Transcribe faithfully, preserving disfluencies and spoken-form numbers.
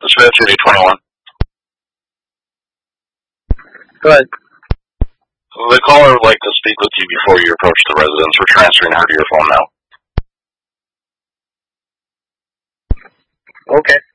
Smith City twenty-one. Go ahead. The caller would like to speak with you before you approach the residence. We're transferring her to your phone now. Okay.